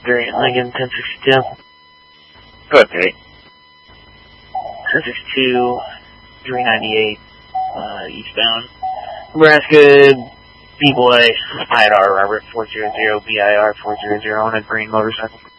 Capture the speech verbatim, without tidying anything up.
Variant Lincoln, ten sixty-two. Go ahead, Pete. ten sixty-two, three ninety-eight, uh, eastbound. Nebraska, B-Boy, I D R, Robert, four zero zero, B I R, four zero zero, on a green motorcycle.